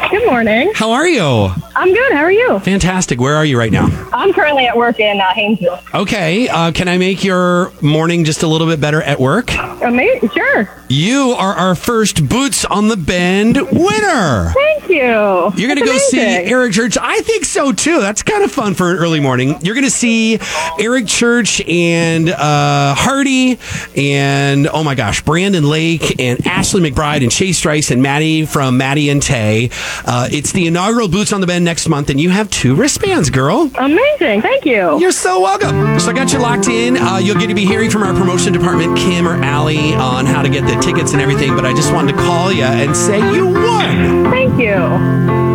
Good morning. How are you? I'm good. How are you? Fantastic. Where are you right now? I'm currently at work in Haynesville. Okay. Can I make your morning just a little bit better at work? Amazing. Sure. You are our first Boots on the Bend winner. Thank you. You're going to go see Eric Church. I think so, too. That's kind of fun for an early morning. You're going to see Eric Church and Hardy and, oh my gosh, Brandon Lake and Ashley McBride and Chase Strice and Maddie from Maddie and Tay. It's the inaugural Boots on the Bend next month, and you have 2 wristbands, girl. Amazing. Thank you. You're so welcome. So I got you locked in. You'll get to be hearing from our promotion department, Kim or Allie, on how to get the tickets and everything, but I just wanted to call you and say you won. Thank you.